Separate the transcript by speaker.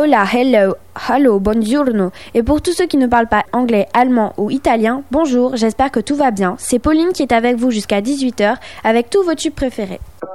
Speaker 1: hola, hello, hello, buongiorno. Et pour tous ceux qui ne parlent pas anglais, allemand ou italien, bonjour, j'espère que tout va bien. C'est Pauline qui est avec vous jusqu'à 18h avec tous vos tubes préférés.